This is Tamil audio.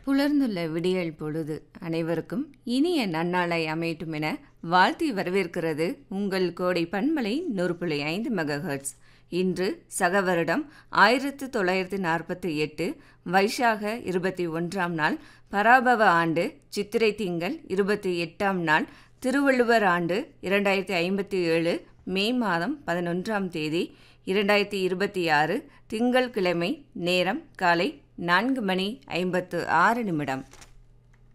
புலர்ந்துள்ள விடியல் பொழுது அனைவருக்கும் இனிய நன்னாளை அமையட்டும் என வாழ்த்தி வரவேற்கிறது உங்கள் கோடை பண்பலை 100.5 மெகாஹெர்ட்ஸ். இன்று சகவருடம் 1948 வைசாக 21ஆம் நாள், பராபவ ஆண்டு சித்திரை திங்கள் 28ஆம் நாள், திருவள்ளுவர் ஆண்டு 2057 மே மாதம் 11ஆம் தேதி 2026 திங்கள் கிழமை. நேரம் காலை 4:56.